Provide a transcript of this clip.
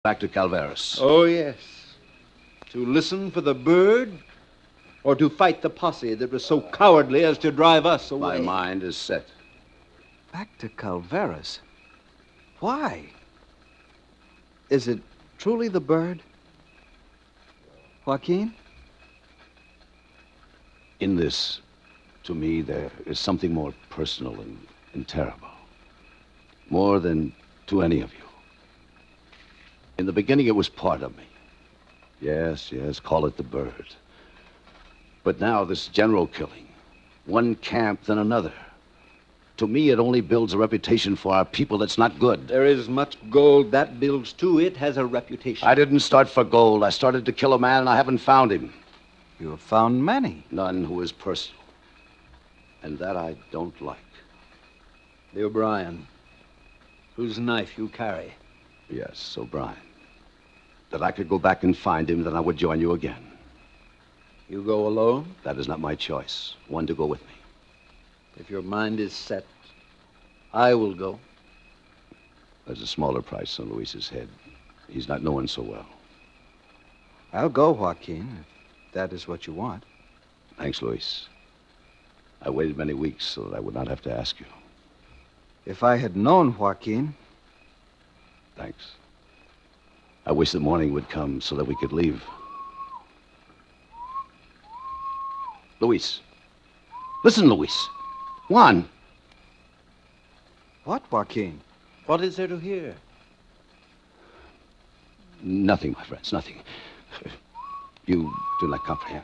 Back to Calvaris. Oh, yes. To listen for the bird, or to fight the posse that was so cowardly as to drive us away? My mind is set. Back to Calvaris? Why? Is it truly the bird? Joaquin? In this, to me, there is something more personal and terrible. More than to any of you. In the beginning, it was part of me. Yes, call it the bird. But now, this general killing, one camp, then another. To me, it only builds a reputation for our people that's not good. There is much gold that builds, too. It has a reputation. I didn't start for gold. I started to kill a man, and I haven't found him. You have found many. None who is personal. And that I don't like. The O'Brien, whose knife you carry. Yes, O'Brien. That I could go back and find him, then I would join you again. You go alone? That is not my choice. One to go with me. If your mind is set, I will go. There's a smaller price on Luis's head. He's not known so well. I'll go, Joaquin, if that is what you want. Thanks, Luis. I waited many weeks so that I would not have to ask you. If I had known, Joaquin. Thanks. I wish the morning would come so that we could leave. Luis. Listen, Luis. Juan. What, Joaquin? What is there to hear? Nothing, my friends, nothing. You do not comprehend.